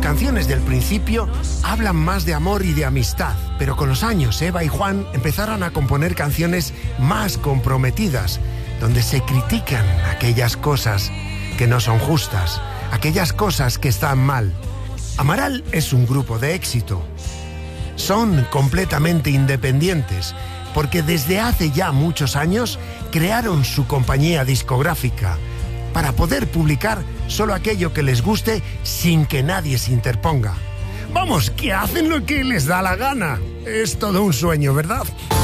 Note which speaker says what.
Speaker 1: canciones del principio hablan más de amor y de amistad, pero con los años Eva y Juan empezaron a componer canciones más comprometidas, donde se critican aquellas cosas que no son justas, aquellas cosas que están mal. Amaral es un grupo de éxito. Son completamente independientes, porque desde hace ya muchos años crearon su compañía discográfica para poder publicar solo aquello que les guste sin que nadie se interponga. Vamos, que hacen lo que les da la gana. Es todo un sueño, ¿verdad?